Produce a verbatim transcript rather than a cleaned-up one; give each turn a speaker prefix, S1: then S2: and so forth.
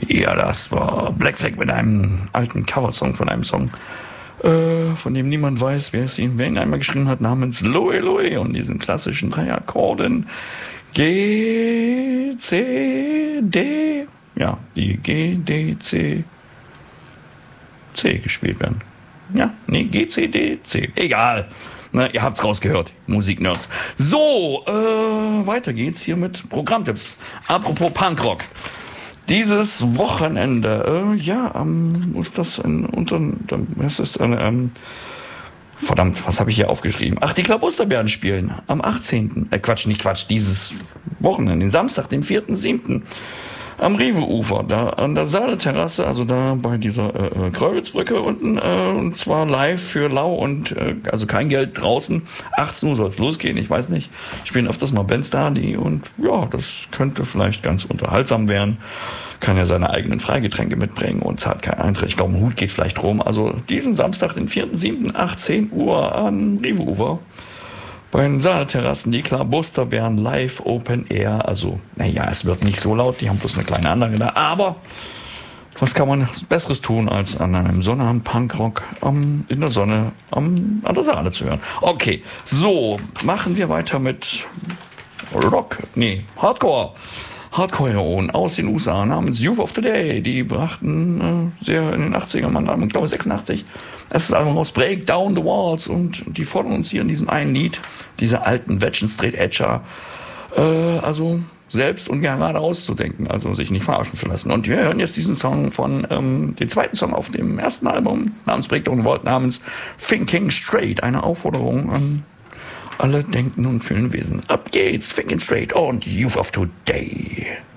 S1: Ja, das war Black Flag mit einem alten Coversong von einem Song, äh, von dem niemand weiß, wer es ihn, wer ihn einmal geschrieben hat, namens Louie Louie und diesen klassischen drei Akkorden G, C, D, ja, die G, D, C, C gespielt werden. Ja, nee, G, C, D, C, egal. Na, ihr habt's rausgehört, Musiknerds. So, äh, weiter geht's hier mit Programmtipps. Apropos Punkrock. Dieses Wochenende, äh, ja, ähm, ist das ein, unter, was ist ein, ähm, verdammt, was habe ich hier aufgeschrieben? Ach, die Klabusterbeeren spielen am achtzehnten Äh, Quatsch, nicht Quatsch, dieses Wochenende, den Samstag, den vierten siebten am Rewe-Ufer, da an der Saale-Terrasse, also da bei dieser äh, Kreuwitzbrücke unten, äh, und zwar live für lau und, äh, also kein Geld draußen. achtzehn Uhr soll es losgehen, ich weiß nicht. Spielen öfters mal Bands da, die, und ja, das könnte vielleicht ganz unterhaltsam werden. Kann ja seine eigenen Freigetränke mitbringen und zahlt keinen Eintritt. Ich glaube, ein Hut geht vielleicht rum. Also diesen Samstag, den vierten siebten achtzehn Uhr am Rewe-Ufer. Bei den Saale-Terrassen, die Klabusterbeeren live Open Air. Also, naja, es wird nicht so laut, die haben bloß eine kleine Anlage da. Aber was kann man Besseres tun, als an einem Sonnabend Punkrock um, in der Sonne um, an der Saale zu hören? Okay, so, machen wir weiter mit Rock, nee, Hardcore. Hardcore-Heroen aus den U S A namens Youth of Today. Die brachten äh, sehr in den achtzigern, man, ich glaube sechsundachtzig, erstes Album raus, Break Down the Walls. Und die fordern uns hier in diesem einen Lied, diese alten Veteran Straight Edger, äh, also selbst und gerade auszudenken, also sich nicht verarschen zu lassen. Und wir hören jetzt diesen Song von, ähm, den zweiten Song auf dem ersten Album, namens Break Down the Walls, namens Thinking Straight. Eine Aufforderung an alle denkenden und fühlenden Wesen. Ab geht's, Thinking Straight und Youth of Today.